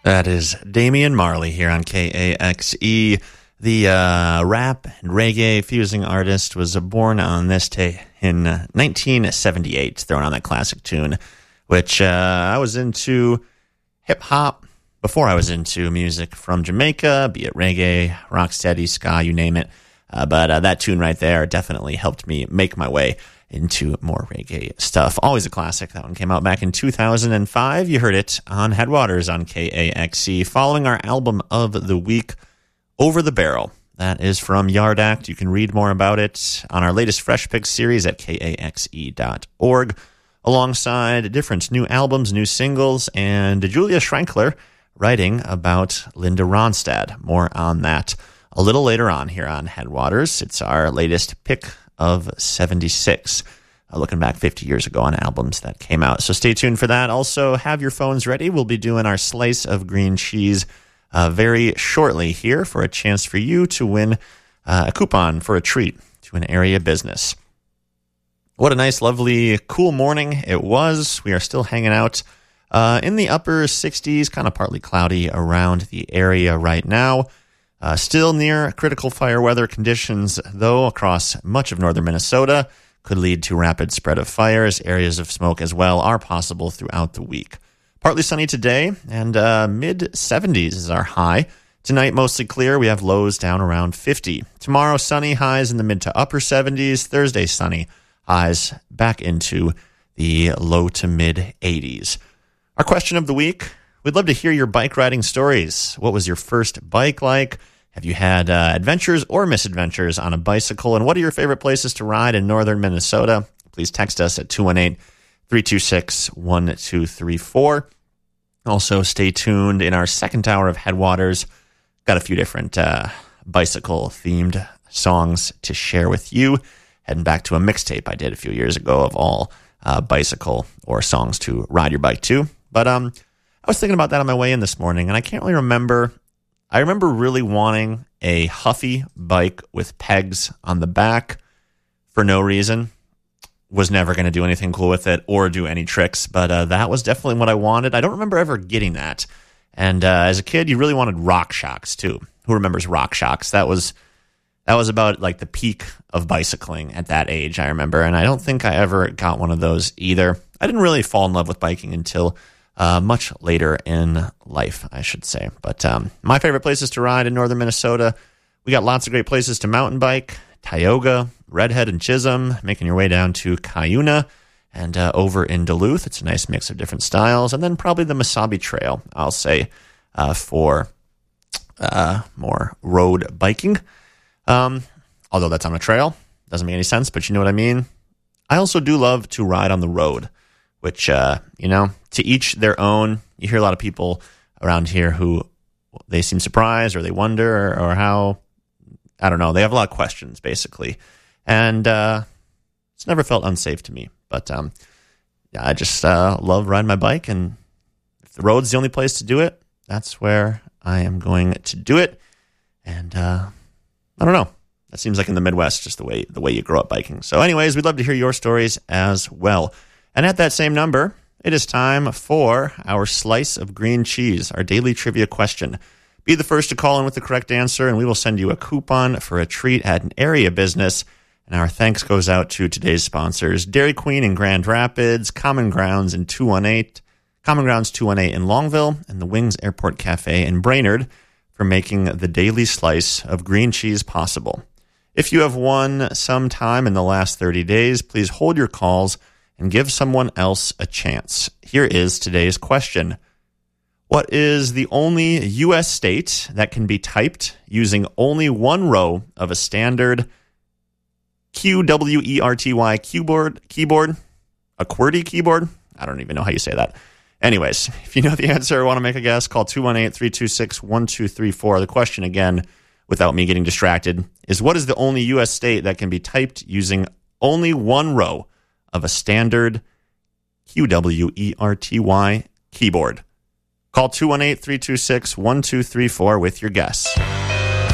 That is Damian Marley here on KAXE. The rap and reggae fusing artist was born on this day in 1978, throwing on that classic tune, which I was into hip-hop before I was into music from Jamaica, be it reggae, rocksteady, ska, you name it. But that tune right there definitely helped me make my way into more reggae stuff. Always a classic. That one came out back in 2005. You heard it on Headwaters on KAXE. Following our album of the week, Over the Barrel. That is from Yard Act. You can read more about it on our latest Fresh Picks series at KAXE.org, alongside different new albums, new singles, and Julia Schrenkler writing about Linda Ronstadt. More on that a little later on here on Headwaters. It's our latest pick of 76, looking back 50 years ago on albums that came out. So stay tuned for that. Also, have your phones ready. We'll be doing our slice of green cheese very shortly here for a chance for you to win a coupon for a treat to an area business. What a nice, lovely, cool morning it was. We are still hanging out in the upper 60s, kind of partly cloudy around the area right now. Still near critical fire weather conditions, though, across much of northern Minnesota. Could lead to rapid spread of fires. Areas of smoke as well are possible throughout the week. Partly sunny today, and mid-70s is our high. Tonight, mostly clear. We have lows down around 50. Tomorrow, sunny, highs in the mid to upper 70s. Thursday, sunny, highs back into the low to mid-80s. Our question of the week, we'd love to hear your bike riding stories. What was your first bike like? Have you had adventures or misadventures on a bicycle? And what are your favorite places to ride in northern Minnesota? Please text us at 218-326-1234. Also, stay tuned in our second hour of Headwaters. Got a few different bicycle-themed songs to share with you. Heading back to a mixtape I did a few years ago of all bicycle or songs to ride your bike to. But I was thinking about that on my way in this morning, and I can't really remember. I remember really wanting a Huffy bike with pegs on the back for no reason. Was never going to do anything cool with it or do any tricks, but that was definitely what I wanted. I don't remember ever getting that. And as a kid, you really wanted RockShox too. Who remembers RockShox? That was about like the peak of bicycling at that age, I remember. And I don't think I ever got one of those either. I didn't really fall in love with biking until much later in life, I should say. But my favorite places to ride in northern Minnesota, we got lots of great places to mountain bike. Tioga, Redhead and Chisholm, making your way down to Cuyuna, and over in Duluth. It's a nice mix of different styles. And then probably the Mesabi Trail, I'll say, for more road biking. Although that's on a trail. Doesn't make any sense, but you know what I mean. I also do love to ride on the road, which, to each their own. You hear a lot of people around here who they seem surprised or they wonder or how, I don't know. They have a lot of questions, basically. And it's never felt unsafe to me. But yeah, I just love riding my bike. And if the road's the only place to do it, that's where I am going to do it. And I don't know. That seems like in the Midwest, just the way you grow up biking. So anyways, we'd love to hear your stories as well. And at that same number, it is time for our slice of green cheese, our daily trivia question. Be the first to call in with the correct answer, and we will send you a coupon for a treat at an area business. And our thanks goes out to today's sponsors, Dairy Queen in Grand Rapids, Common Grounds 218 in Longville, and the Wings Airport Cafe in Brainerd for making the daily slice of green cheese possible. If you have won sometime in the last 30 days, please hold your calls and give someone else a chance. Here is today's question. What is the only U.S. state that can be typed using only one row of a standard QWERTY keyboard? A QWERTY keyboard? I don't even know how you say that. Anyways, if you know the answer or want to make a guess, call 218-326-1234. The question again, without me getting distracted, is what is the only U.S. state that can be typed using only one row of a standard QWERTY keyboard? Call 218-326-1234 with your guess.